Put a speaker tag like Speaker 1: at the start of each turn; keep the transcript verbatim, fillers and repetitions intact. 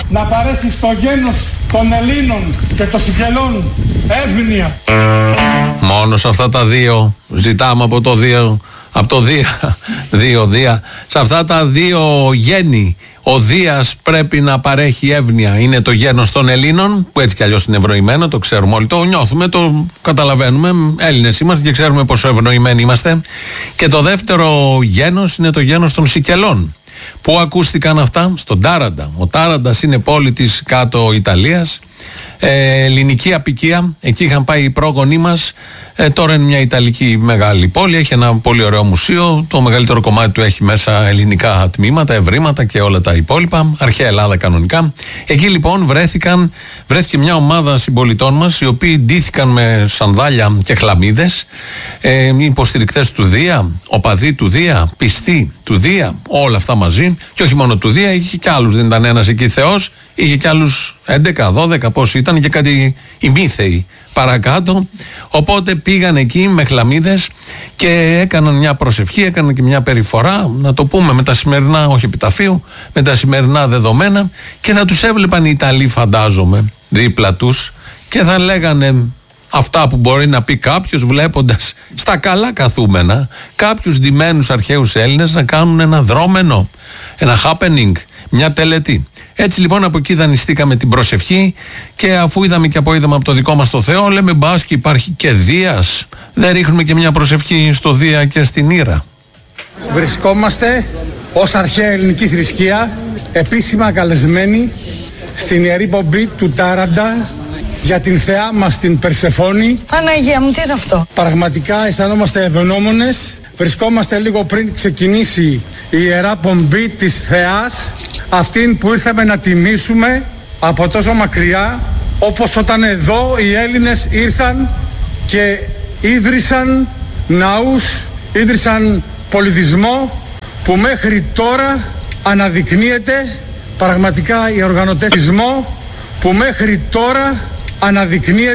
Speaker 1: να παρέχει στο γένος των Ελλήνων και των Σικελών εύνοια.
Speaker 2: Μόνο σε αυτά τα δύο ζητάμε από το δύο, από το Δία, δύο Δία, σε αυτά τα δύο γέννη ο Δίας πρέπει να παρέχει εύνοια. Είναι το γένος των Ελλήνων, που έτσι κι αλλιώς είναι ευνοημένο, το ξέρουμε όλοι, το νιώθουμε, το καταλαβαίνουμε, Έλληνες είμαστε και ξέρουμε πόσο ευνοημένοι είμαστε. Και το δεύτερο γένος είναι το γένος των Σικελών. Πού ακούστηκαν αυτά? Στον Τάραντα. Ο Τάραντας είναι πόλη της κάτω Ιταλίας, ε, ελληνική απικία, εκεί είχαν πάει οι πρόγονοί μας. Ε, τώρα είναι μια Ιταλική μεγάλη πόλη, έχει ένα πολύ ωραίο μουσείο, το μεγαλύτερο κομμάτι του έχει μέσα ελληνικά τμήματα, ευρήματα και όλα τα υπόλοιπα, αρχαία Ελλάδα κανονικά. Εκεί λοιπόν βρέθηκαν, βρέθηκε μια ομάδα συμπολιτών μας, οι οποίοι ντύθηκαν με σανδάλια και χλαμίδες, ε, υποστηρικτές του Δία, οπαδοί του Δία, πιστοί του Δία, όλα αυτά μαζί, και όχι μόνο του Δία, είχε κι άλλους, δεν ήταν ένας εκεί θεός, είχε κι άλλους έντεκα δώδεκα πόσοι ήταν και κάτι ημίθεοι παρακάτω. Οπότε πήγαν εκεί με χλαμίδες και έκαναν μια προσευχή, έκαναν και μια περιφορά, να το πούμε με τα σημερινά, όχι επιταφείου, με τα σημερινά δεδομένα, και θα τους έβλεπαν οι Ιταλοί, φαντάζομαι, δίπλα τους, και θα λέγανε αυτά που μπορεί να πει κάποιος βλέποντας στα καλά καθούμενα κάποιους ντυμένους αρχαίους Έλληνες να κάνουν ένα δρόμενο, ένα happening, μια τελετή. Έτσι λοιπόν από εκεί δανειστήκαμε την προσευχή, και αφού είδαμε και απόειδαμε από το δικό μας το Θεό, λέμε μπας και υπάρχει και Δίας, δεν ρίχνουμε και μια προσευχή στο Δία και στην Ήρα?
Speaker 1: Βρισκόμαστε ως αρχαία ελληνική θρησκεία επίσημα καλεσμένοι στην ιερή πομπή του Τάραντα για την θεά μας την Περσεφόνη.
Speaker 3: Παναγία μου, τι είναι αυτό?
Speaker 1: Πραγματικά αισθανόμαστε ευγνώμονες. Βρισκόμαστε λίγο πριν ξεκινήσει η ιερά πομπή της θεάς, αυτήν που ήρθαμε να τιμήσουμε από τόσο μακριά, όπως όταν εδώ οι Έλληνες ήρθαν και ίδρυσαν ναούς, ίδρυσαν πολιτισμό που μέχρι τώρα αναδεικνύεται, πραγματικά οι οργανωτές που μέχρι τώρα αναδεικνύεται